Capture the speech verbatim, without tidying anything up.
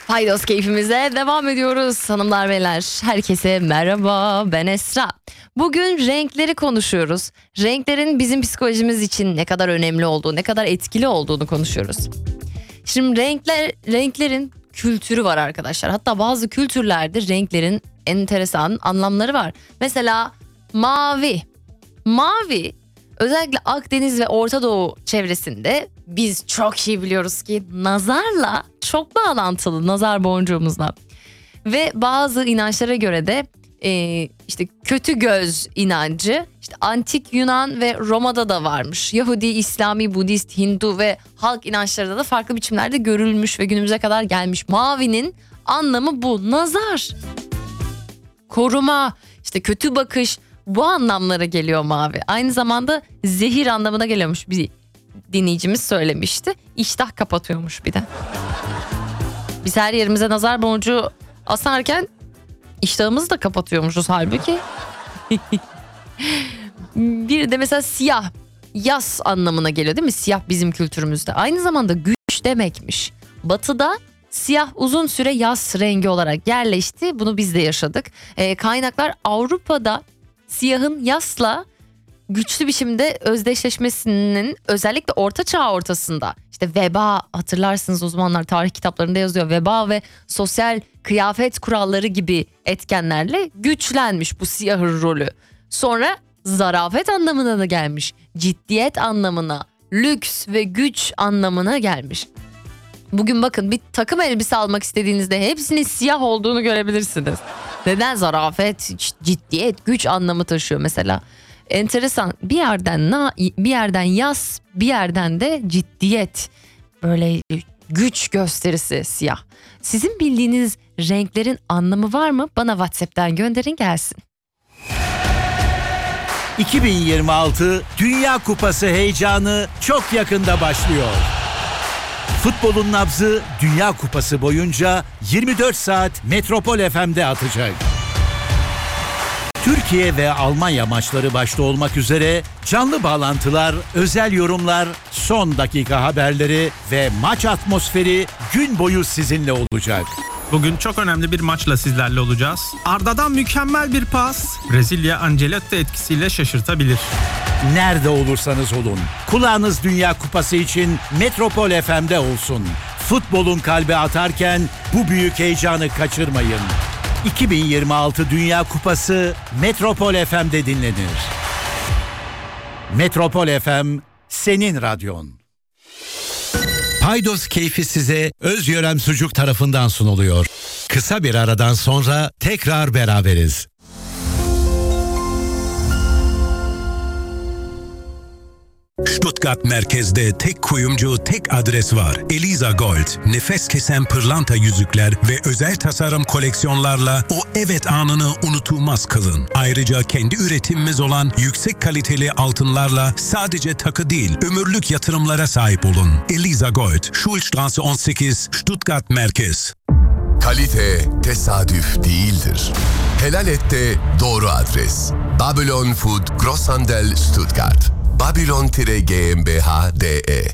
Paydos keyfimize devam ediyoruz hanımlar beyler. Herkese merhaba, ben Esra. Bugün renkleri konuşuyoruz. Renklerin bizim psikolojimiz için ne kadar önemli olduğu, ne kadar etkili olduğunu konuşuyoruz. Şimdi renkler, renklerin kültürü var arkadaşlar. Hatta bazı kültürlerde renklerin enteresan anlamları var. Mesela mavi. Mavi özellikle Akdeniz ve Orta Doğu çevresinde biz çok iyi biliyoruz ki nazarla çok bağlantılı, nazar boncuğumuzla. Ve bazı inançlara göre de e, işte kötü göz inancı işte antik Yunan ve Roma'da da varmış. Yahudi, İslami, Budist, Hindu ve halk inançlarında da farklı biçimlerde görülmüş ve günümüze kadar gelmiş. Mavinin anlamı bu, nazar, koruma, işte kötü bakış, bu anlamlara geliyor mavi. Aynı zamanda zehir anlamına geliyormuş, bir dinleyicimiz söylemişti. İştah kapatıyormuş bir de. Biz her yerimize nazar boncuğu asarken iştahımızı da kapatıyormuşuz halbuki. Bir de mesela siyah, yas anlamına geliyor değil mi? Siyah bizim kültürümüzde. Aynı zamanda güç demekmiş. Batı'da siyah uzun süre yas rengi olarak yerleşti. Bunu biz de yaşadık. Ee, kaynaklar Avrupa'da siyahın yasla güçlü biçimde özdeşleşmesinin özellikle Orta Çağ ortasında işte veba, hatırlarsınız uzmanlar tarih kitaplarında yazıyor, veba ve sosyal kıyafet kuralları gibi etkenlerle güçlenmiş bu siyahın rolü. Sonra zarafet anlamına da gelmiş, ciddiyet anlamına, lüks ve güç anlamına gelmiş. Bugün bakın bir takım elbise almak istediğinizde hepsinin siyah olduğunu görebilirsiniz. Neden? Zarafet, ciddiyet, güç anlamı taşıyor mesela. Enteresan, bir yerden na, bir yerden yas, bir yerden de ciddiyet, böyle güç gösterisi siyah. Sizin bildiğiniz renklerin anlamı var mı? Bana WhatsApp'tan gönderin gelsin. iki bin yirmi altı Dünya Kupası heyecanı çok yakında başlıyor. Futbolun nabzı Dünya Kupası boyunca yirmi dört saat Metropol F M'de atacak. Türkiye ve Almanya maçları başta olmak üzere canlı bağlantılar, özel yorumlar, son dakika haberleri ve maç atmosferi gün boyu sizinle olacak. Bugün çok önemli bir maçla sizlerle olacağız. Arda'dan mükemmel bir pas, Brezilya Ancelotti etkisiyle şaşırtabilir. Nerede olursanız olun, kulağınız Dünya Kupası için Metropol F M'de olsun. Futbolun kalbi atarken bu büyük heyecanı kaçırmayın. iki bin yirmi altı Dünya Kupası Metropol F M'de dinlenir. Metropol F M senin radyon. Paydos keyfi size Özyörem Sucuk tarafından sunuluyor. Kısa bir aradan sonra tekrar beraberiz. Stuttgart merkezde tek kuyumcu, tek adres var. Eliza Gold, nefes kesen pırlanta yüzükler ve özel tasarım koleksiyonlarla o evet anını unutulmaz kılın. Ayrıca kendi üretimimiz olan yüksek kaliteli altınlarla sadece takı değil, ömürlük yatırımlara sahip olun. Eliza Gold, Schulstraße on sekiz, Stuttgart merkez. Kalite tesadüf değildir. Helal et de doğru adres. Babylon Food Grosshandel Stuttgart. babylon tiret gmbh punkt de